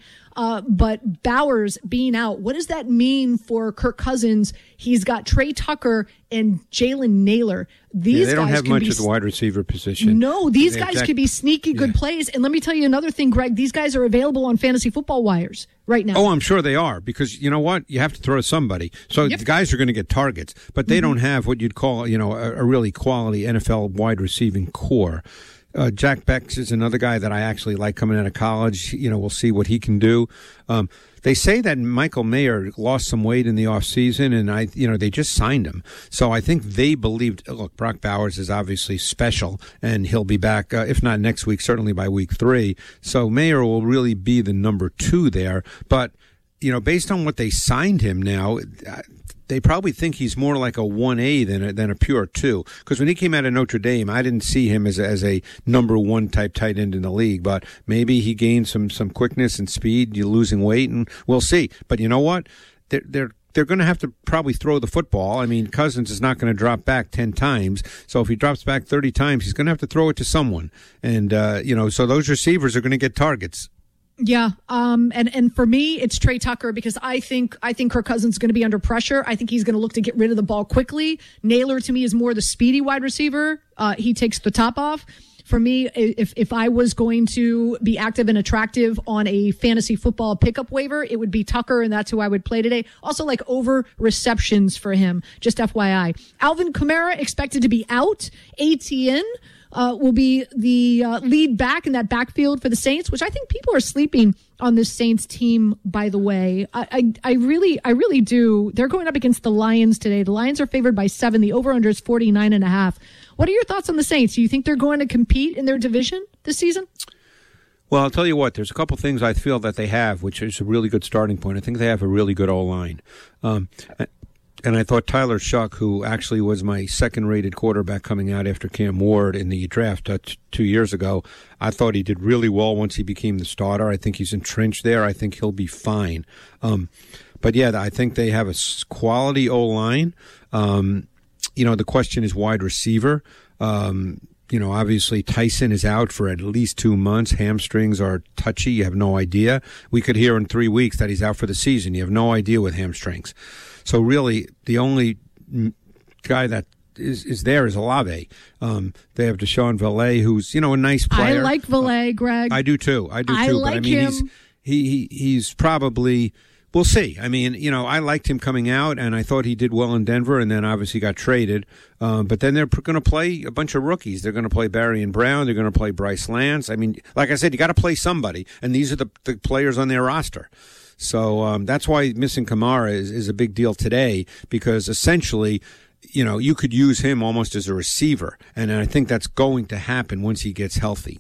but Bowers being out, what does that mean for Kirk Cousins? He's got Trey Tucker and Jalen Naylor. These they don't guys have much at the wide receiver position. No, these guys could be sneaky good plays. And let me tell you another thing, Greg. These guys are available on fantasy football wires right now. Oh, I'm sure they are, because you know what? You have to throw to somebody. So the guys are going to get targets, but they don't have what you'd call, a really quality NFL wide receiving core. Jack Beck is another guy that I actually like coming out of college. We'll see what he can do. They say that Michael Mayer lost some weight in the offseason, and they just signed him. So I think they believed, look, Brock Bowers is obviously special, and he'll be back, if not next week, certainly by week 3. So Mayer will really be the number 2 there. But, based on what they signed him now, they probably think he's more like a 1A than a pure 2. Because when he came out of Notre Dame, I didn't see him as a number 1 type tight end in the league. But maybe he gained some quickness and speed. You're losing weight, and we'll see. But you know what? They're going to have to probably throw the football. I mean, Cousins is not going to drop back 10 times. So if he drops back 30 times, he's going to have to throw it to someone. And, so those receivers are going to get targets. Yeah, and for me, it's Trey Tucker, because I think Kirk Cousins is going to be under pressure. I think he's going to look to get rid of the ball quickly. Naylor, to me, is more the speedy wide receiver. He takes the top off. For me, if I was going to be active and attractive on a fantasy football pickup waiver, it would be Tucker, and that's who I would play today. Also, like over receptions for him, just FYI. Alvin Kamara expected to be out. ATN will be the lead back in that backfield for the Saints, which I think people are sleeping on this Saints team, by the way. I really do. They're going up against the Lions today. The Lions are favored by 7. The over-under is 49.5. What are your thoughts on the Saints? Do you think they're going to compete in their division this season? Well, I'll tell you what, there's a couple things I feel that they have, which is a really good starting point. I think they have a really good O-line. And I thought Tyler Shuck, who actually was my second-rated quarterback coming out after Cam Ward in the draft 2 years ago, I thought he did really well once he became the starter. I think he's entrenched there. I think he'll be fine. But, yeah, I think they have a quality O-line. The question is wide receiver. Obviously Tyson is out for at least 2 months. Hamstrings are touchy. You have no idea. We could hear in 3 weeks that he's out for the season. You have no idea with hamstrings. So really, the only guy that is there is Olave. They have Deshaun Valet, who's a nice player. I like Valet, Greg. I do too. I but like him. He's probably. We'll see. I mean, I liked him coming out, and I thought he did well in Denver, and then obviously got traded. But then they're going to play a bunch of rookies. They're going to play Barry Brown. They're going to play Bryce Lance. I mean, like I said, you got to play somebody, and these are the players on their roster. So that's why missing Kamara is a big deal today, because essentially, you could use him almost as a receiver, and I think that's going to happen once he gets healthy.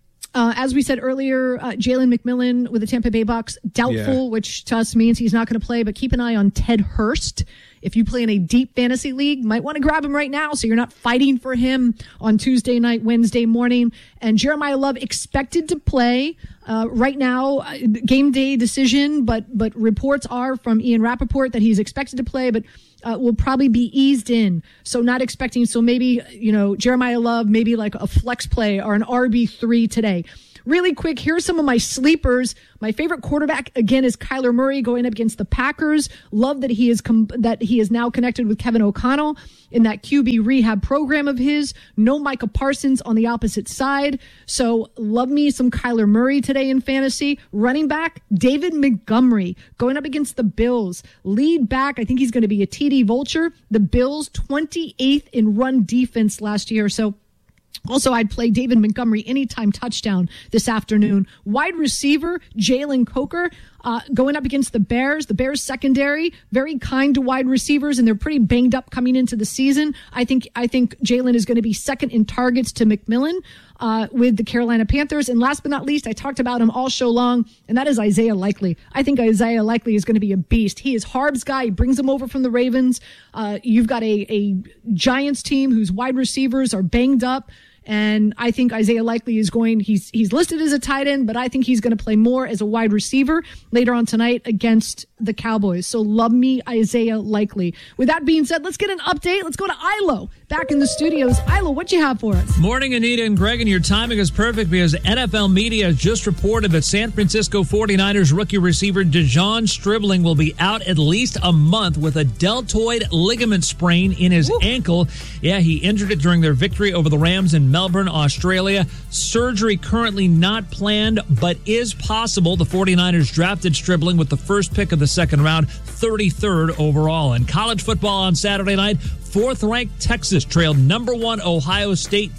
As we said earlier, Jalen McMillan with the Tampa Bay Bucs, doubtful, which to us means he's not going to play, but keep an eye on Ted Hurst. If you play in a deep fantasy league, might want to grab him right now so you're not fighting for him on Tuesday night, Wednesday morning. And Jeremiah Love expected to play right now, game day decision, but reports are from Ian Rappaport that he's expected to play, but will probably be eased in. So not expecting. So maybe, Jeremiah Love, maybe like a flex play or an RB3 today. Really quick, here's some of my sleepers. My favorite quarterback, again, is Kyler Murray going up against the Packers. Love that he is now connected with Kevin O'Connell in that QB rehab program of his. No Micah Parsons on the opposite side. So love me some Kyler Murray today in fantasy. Running back, David Montgomery going up against the Bills. Lead back, I think he's going to be a TD vulture. The Bills 28th in run defense last year. So also, I'd play David Montgomery anytime touchdown this afternoon. Wide receiver, Jalen Coker, going up against the Bears. The Bears secondary, very kind to wide receivers, and they're pretty banged up coming into the season. I think Jalen is going to be second in targets to McMillan with the Carolina Panthers. And last but not least, I talked about him all show long, and that is Isaiah Likely. I think Isaiah Likely is going to be a beast. He is Harb's guy. He brings him over from the Ravens. You've got a Giants team whose wide receivers are banged up. And I think Isaiah Likely is he's listed as a tight end, but I think he's going to play more as a wide receiver later on tonight against the Cowboys. So love me Isaiah Likely. With that being said, let's get an update. Let's go to Ilo back in the studios. Ilo, what you have for us? Morning, Anita and Greg, and your timing is perfect because NFL media just reported that San Francisco 49ers rookie receiver Dejon Stribling will be out at least a month with a deltoid ligament sprain in his ankle. Yeah, he injured it during their victory over the Rams in Melbourne, Australia. Surgery currently not planned, but is possible. The 49ers drafted Stribling with the first pick of the second round, 33rd overall. In college football on Saturday night, fourth-ranked Texas trailed number 1 Ohio State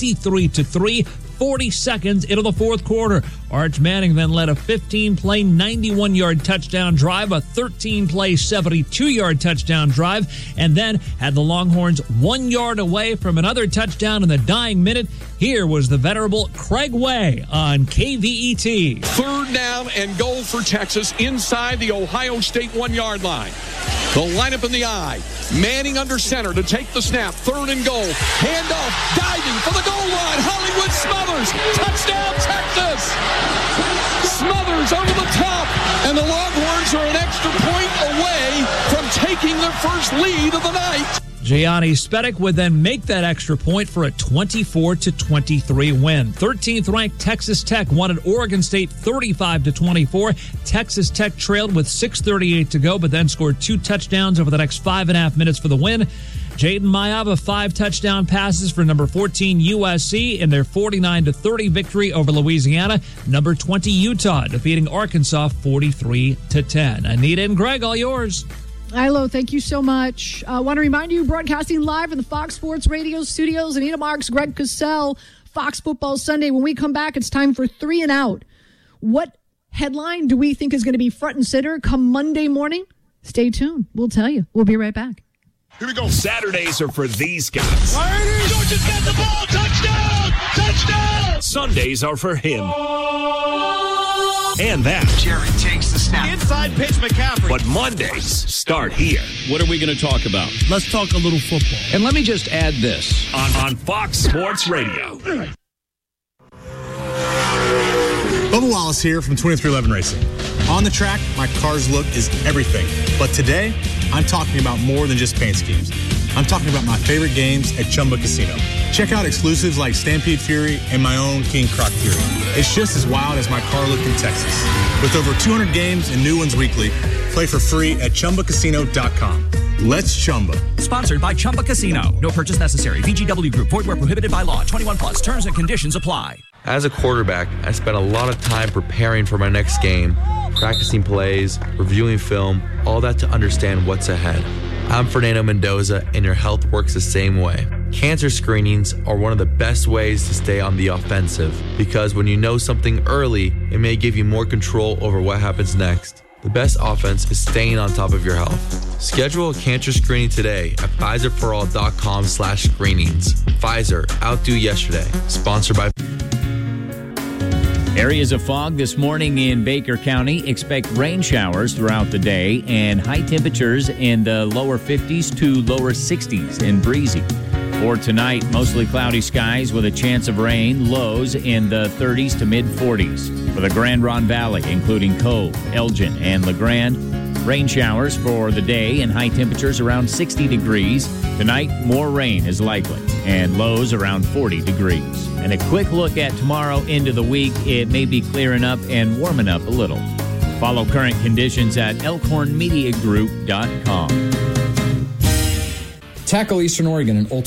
23-3. 40 seconds into the fourth quarter. Arch Manning then led a 15-play, 91-yard touchdown drive, a 13-play, 72-yard touchdown drive, and then had the Longhorns 1 yard away from another touchdown in the dying minute. Here was the venerable Craig Way on KVET. Third down and goal for Texas inside the Ohio State 1 yard line. The lineup in the eye. Manning under center to take the snap. Third and goal. Handoff. Diving for the goal line. Hollywood Smothers. Touchdown, Texas. Smothers over the top. And the Longhorns are an extra point away from taking their first lead of the night. Gianni Spedic would then make that extra point for a 24-23 win. 13th ranked Texas Tech won at Oregon State 35-24. Texas Tech trailed with 6:38 to go, but then scored 2 touchdowns over the next 5.5 minutes for the win. Jaden Mayava 5 touchdown passes for number 14 USC in their 49-30 victory over Louisiana. Number 20 Utah defeating Arkansas 43-10. Anita and Greg, all yours. Ilo, thank you so much. I want to remind you, broadcasting live from the Fox Sports Radio studios, Anita Marks, Greg Cosell, Fox Football Sunday. When we come back, it's time for 3 and Out. What headline do we think is going to be front and center come Monday morning? Stay tuned. We'll tell you. We'll be right back. Here we go. Saturdays are for these guys. Georgia's got the ball. Touchdown! Touchdown! Sundays are for him. And that. Jared takes the snap. Inside pitch, McCaffrey. But Mondays start here. What are we going to talk about? Let's talk a little football. And let me just add this. On Fox Sports Radio. Bubba Wallace here from 2311 Racing. On the track, my car's look is everything. But today, I'm talking about more than just paint schemes. I'm talking about my favorite games at Chumba Casino. Check out exclusives like Stampede Fury and my own King Croc Fury. It's just as wild as my car look in Texas. With over 200 games and new ones weekly, play for free at ChumbaCasino.com. Let's Chumba. Sponsored by Chumba Casino. No purchase necessary. VGW Group. Void where prohibited by law. 21 plus. Terms and conditions apply. As a quarterback, I spent a lot of time preparing for my next game, practicing plays, reviewing film, all that to understand what's ahead. I'm Fernando Mendoza, and your health works the same way. Cancer screenings are one of the best ways to stay on the offensive, because when you know something early, it may give you more control over what happens next. The best offense is staying on top of your health. Schedule a cancer screening today at PfizerForAll.com/screenings. Pfizer, outdo yesterday. Sponsored by... Areas of fog this morning in Baker County. Expect rain showers throughout the day and high temperatures in the lower 50s to lower 60s and breezy. For tonight, mostly cloudy skies with a chance of rain, lows in the 30s to mid-40s. For the Grand Ronde Valley, including Cove, Elgin, and LeGrand, rain showers for the day and high temperatures around 60 degrees. Tonight, more rain is likely and lows around 40 degrees. And a quick look at tomorrow into the week. It may be clearing up and warming up a little. Follow current conditions at elkhornmediagroup.com. Tackle Eastern Oregon, an ultimate